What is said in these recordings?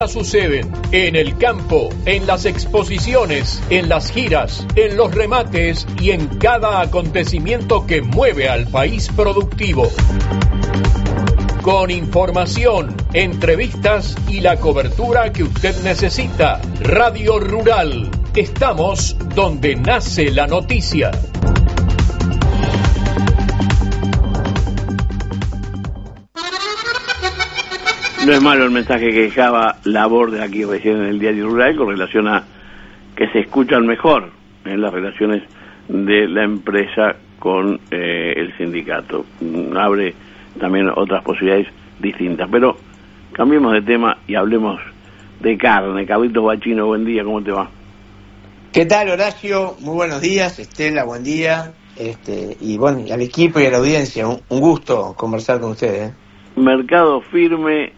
Suceden en el campo, en las exposiciones, en las giras, en los remates y en cada acontecimiento que mueve al país productivo. Con información, entrevistas y la cobertura que usted necesita. Radio Rural. Estamos donde nace la noticia. No es malo el mensaje que dejaba Laborde aquí recién en el Diario Rural con relación a que se escuchan mejor en las relaciones de la empresa con el sindicato. Abre también otras posibilidades distintas. Pero cambiemos de tema y hablemos de carne. Carlitos Bachino, buen día, ¿cómo te va? ¿Qué tal, Horacio? Muy buenos días. Estela, buen día. Y bueno, y al equipo y a la audiencia, un gusto conversar con ustedes. Mercado firme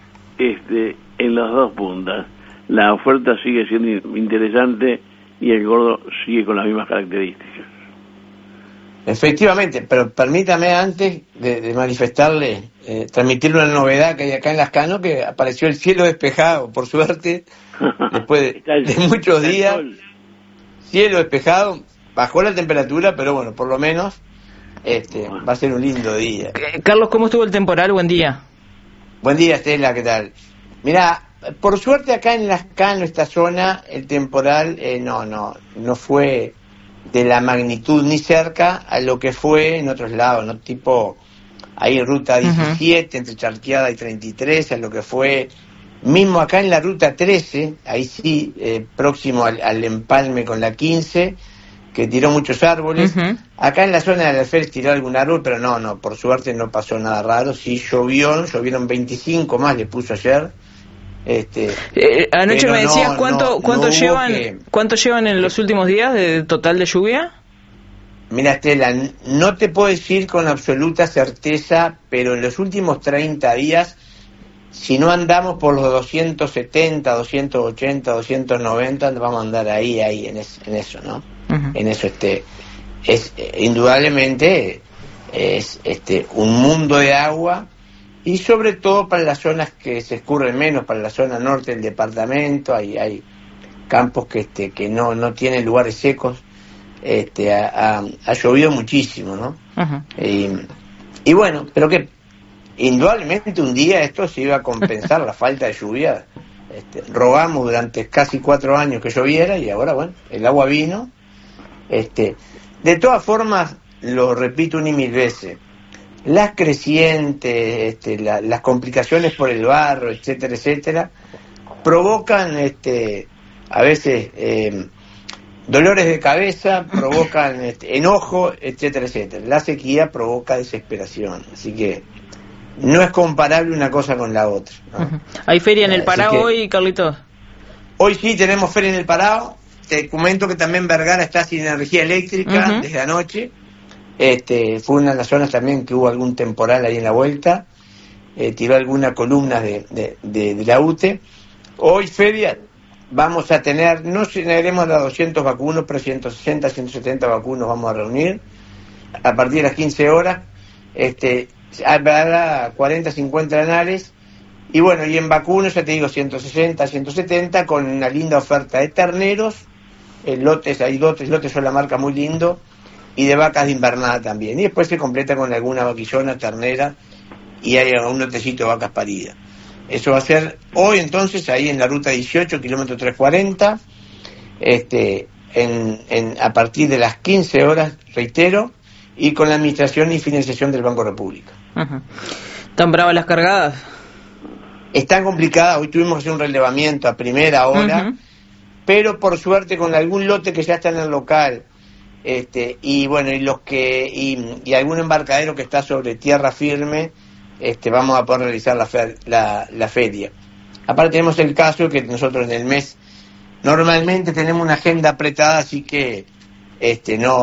en las dos puntas. La oferta sigue siendo interesante y el gordo sigue con las mismas características. Efectivamente, pero permítame antes de manifestarle, transmitirle una novedad que hay acá en Lascano, que apareció el cielo despejado, por suerte, después de muchos días. Cielo despejado, bajó la temperatura, pero bueno, por lo menos va a ser un lindo día. Carlos, ¿cómo estuvo el temporal? Buen día. Buen día, Estela, ¿qué tal? Mirá, por suerte acá en Lascano, esta zona, el temporal no fue de la magnitud ni cerca a lo que fue en otros lados, ¿no? Tipo, ahí ruta 17, entre Charqueada y 33, a lo que fue, mismo acá en la ruta 13, ahí sí, próximo al empalme con la 15, que tiró muchos árboles. Acá en la zona de la Alférez tiró algún árbol, pero no, por suerte no pasó nada raro. Sí llovieron 25 más, le puso ayer. Anoche me decías cuánto llevan en los últimos días de total de lluvia. Mira, Estela, no te puedo decir con absoluta certeza, pero en los últimos 30 días, si no andamos por los 270, 280, 290, vamos a andar ahí en eso, ¿no? En eso es indudablemente es un mundo de agua, y sobre todo para las zonas que se escurren menos, para la zona norte del departamento, hay campos que no tienen lugares secos. Ha llovido muchísimo, ¿no? Y bueno, pero que indudablemente un día esto se iba a compensar la falta de lluvia. Rogamos durante casi 4 años que lloviera, y ahora bueno, el agua vino. De todas formas, lo repito una y mil veces, las crecientes, las complicaciones por el barro, etcétera, provocan a veces dolores de cabeza, provocan enojo, etcétera. La sequía provoca desesperación, así que no es comparable una cosa con la otra, ¿no? ¿Hay feria en el Parao hoy, Carlitos? Hoy sí tenemos feria en el Parao. Te comento que también Vergara está sin energía eléctrica desde anoche. Fue una de las zonas también que hubo algún temporal ahí en la vuelta. Tiró algunas columnas de la UTE. Hoy feria vamos a tener, no llenaremos a 200 vacunos, pero 160, 170 vacunos vamos a reunir a partir de las 15 horas. Habrá 40, 50 anales. Y bueno, y en vacunos ya te digo 160, 170, con una linda oferta de terneros. Lotes, hay lotes son la marca muy lindo, y de vacas de invernada también, y después se completa con alguna vaquillona, ternera, y hay un lotecito de vacas paridas. Eso va a ser hoy entonces ahí en la ruta 18, kilómetro 340, a partir de las 15 horas, reitero, y con la administración y financiación del Banco República. ¿Están bravas las cargadas? Están complicadas. Hoy tuvimos que hacer un relevamiento a primera hora, pero por suerte con algún lote que ya está en el local, y bueno, y algún embarcadero que está sobre tierra firme, vamos a poder realizar la feria. Aparte tenemos el caso que nosotros en el mes normalmente tenemos una agenda apretada, así que es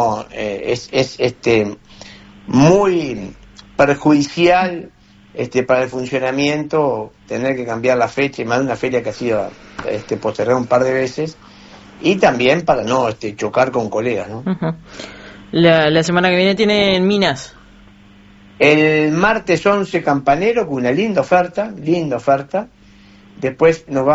muy perjudicial para el funcionamiento tener que cambiar la fecha, y más de una feria que ha sido postergada un par de veces, y también para no chocar con colegas, ¿no? La semana que viene tienen Minas. El martes 11 Campanero, con una linda oferta, después nos